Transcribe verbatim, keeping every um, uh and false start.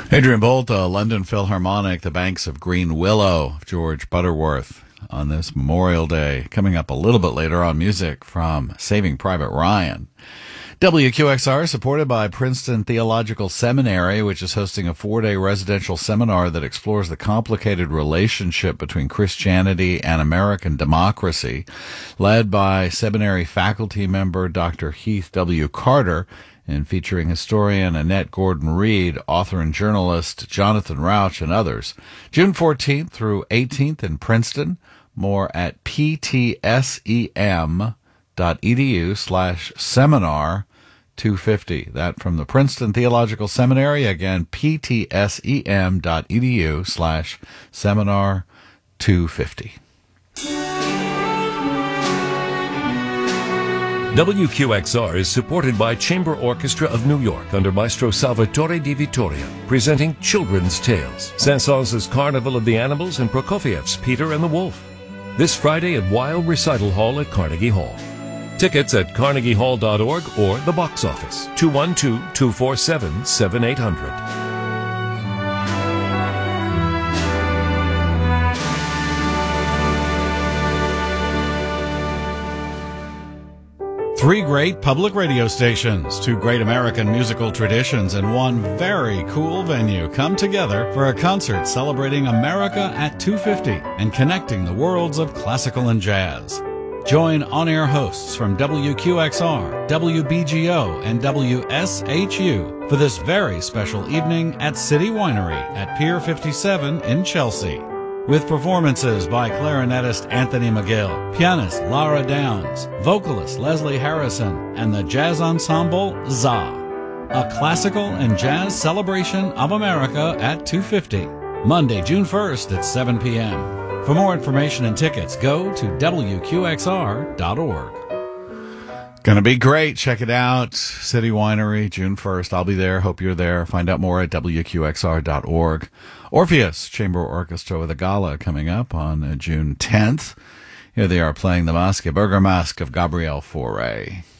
Adrian Bolt, uh, London Philharmonic, The Banks of Green Willow, George Butterworth on this Memorial Day. Coming up a little bit later on, music from Saving Private Ryan. W Q X R, supported by Princeton Theological Seminary, which is hosting a four-day residential seminar that explores the complicated relationship between Christianity and American democracy, led by seminary faculty member Doctor Heath W. Carter, and featuring historian Annette Gordon-Reed, author and journalist Jonathan Rauch, and others. June fourteenth through eighteenth in Princeton. More at ptsem.edu slash seminar 250. That from the Princeton Theological Seminary. Again, ptsem.edu slash seminar 250. W Q X R is supported by Chamber Orchestra of New York under Maestro Salvatore Di Vittoria, presenting Children's Tales, Saint-Saëns' Carnival of the Animals, and Prokofiev's Peter and the Wolf. This Friday at Weill Recital Hall at Carnegie Hall. Tickets at carnegie hall dot org or the box office, two one two, two four seven, seven eight zero zero. Three great public radio stations, two great American musical traditions, and one very cool venue come together for a concert celebrating America at two fifty and connecting the worlds of classical and jazz. Join on-air hosts from W Q X R, W B G O, and W S H U for this very special evening at City Winery at Pier fifty-seven in Chelsea. With performances by clarinetist Anthony McGill, pianist Lara Downs, vocalist Leslie Harrison, and the jazz ensemble Za. A classical and jazz celebration of America at two fifty, Monday, June first at seven p.m. For more information and tickets, go to W Q X R dot org. Gonna be great. Check it out. City Winery, June first. I'll be there. Hope you're there. Find out more at W Q X R dot org. Orpheus Chamber Orchestra with a gala coming up on uh, June tenth. Here they are playing the Masque Berger Masque of Gabriel Fauré.